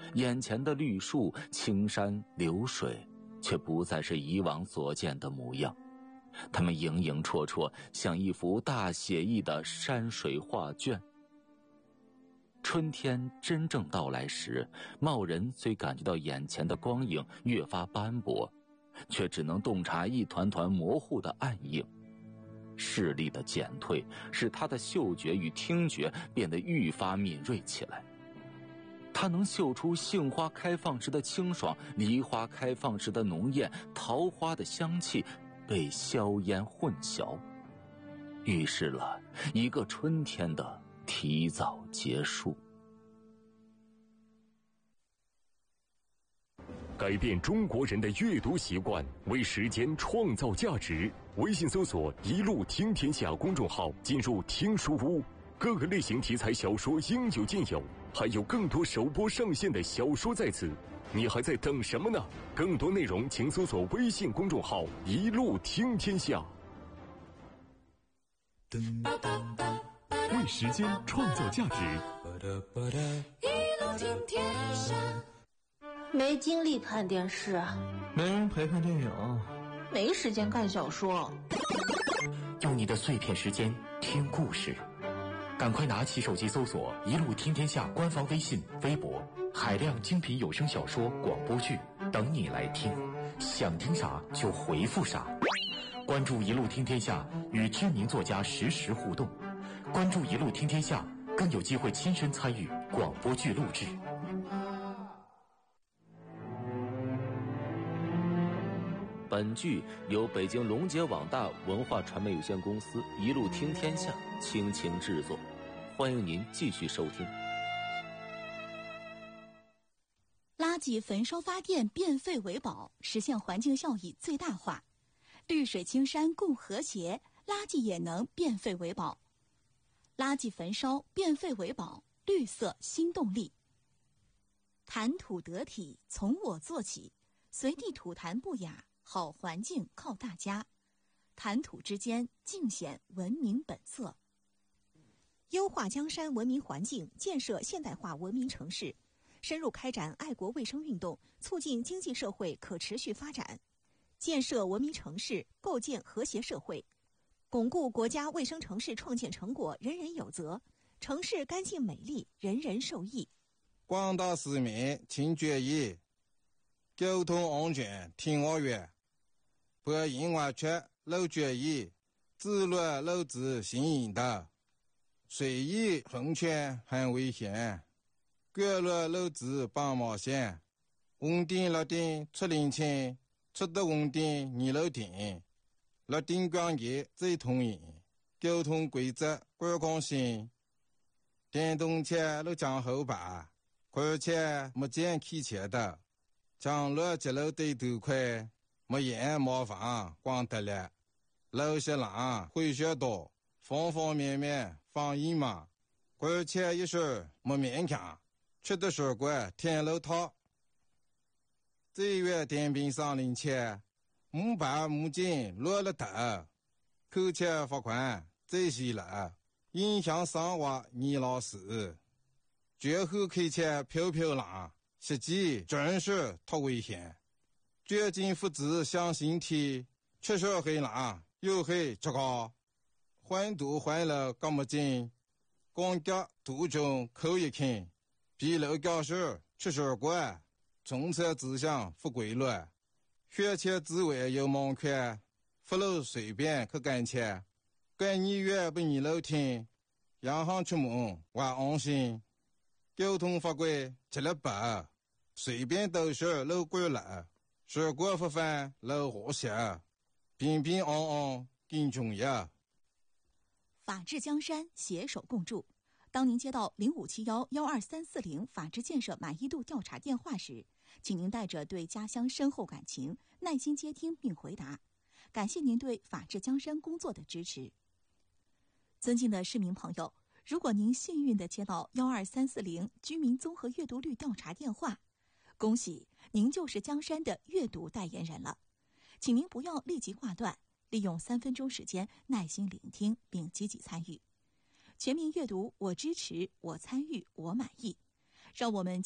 眼前的绿树、青山、流水，却不再是以往所见的模样。它们影影绰绰，像一幅大写意的山水画卷。春天真正到来时，贸人虽感觉到眼前的光影越发斑驳，却只能洞察一团团模糊的暗影。视力的减退使他的嗅觉与听觉变得愈发敏锐起来。他能嗅出杏花开放时的清爽，梨花开放时的浓艳，桃花的香气被硝烟混淆，预示了一个春天的提早结束。 改变中国人的阅读习惯，为时间创造价值。微信搜索“一路听天下”公众号，进入听书屋，各个类型题材小说应有尽有，还有更多首播上线的小说在此，你还在等什么呢？更多内容请搜索微信公众号“一路听天下”。为时间创造价值。 一路听天下。 没精力看电视， 没人陪看电影， 没时间看小说。 用你的碎片时间听故事，赶快拿起手机搜索“一路听天下”官方微信、微博，海量精品有声小说、广播剧等你来听，想听啥就回复啥。关注“一路听天下”，与知名作家实时互动。关注“一路听天下”，更有机会亲身参与广播剧录制。 本剧由北京龙杰网大文化传媒有限公司一路听天下倾情制作，欢迎您继续收听。 垃圾焚烧发电变废为宝，实现环境效益最大化。绿水青山共和谐，垃圾也能变废为宝。垃圾焚烧变废为宝，绿色新动力。谈吐得体，从我做起，随地吐痰不雅，好环境靠大家。谈吐之间尽显文明本色。 优化江山文明环境，建设现代化文明城市，深入开展爱国卫生运动，促进经济社会可持续发展，建设文明城市，构建和谐社会，巩固国家卫生城市创建成果人人有责，城市干净美丽，人人受益。 广大市民请注意，交通安全听我约，不因为缺漏决议，自乱漏子行引导，随意横权很危险，各乱漏子帮忙线，稳定落定出零钱，出的稳定你漏定，落定关节最通赢，交通规则观光性，电动车都讲后排，而且没见开车的，将路接路对头快，没烟没房光得了，路些浪会学多，方方面面防疫嘛，而且一时没勉强，吃的水果天路套，这月电瓶上零钱，木板木筋落了头，扣钱罚款这些了，影响生活你老师。绝后开车飘飘浪，实际真是太危险。绝境父子向心体，确实很浪，又很这个。环堵环了这么近，公交途中扣一看，比路教室吃水果，从车指向不规律，学前之外有门槛，不路随便去赶车，赶你越不你路听，洋行出门我安心。交通法规吃了饱，随便都是路过了，水果不犯路和谐，平平安安更重要。 法治江山，携手共筑。当您接到0571-12340法治建设满意度调查电话时，请您带着对家乡深厚感情，耐心接听并回答。感谢您对法治江山工作的支持。尊敬的市民朋友，如果您幸运地接到12340居民综合阅读率调查电话，恭喜您就是江山的阅读代言人了。请您不要立即挂断，利用3分钟时间耐心聆听并积极参与。全民阅读，我支持，我参与，我满意。让我们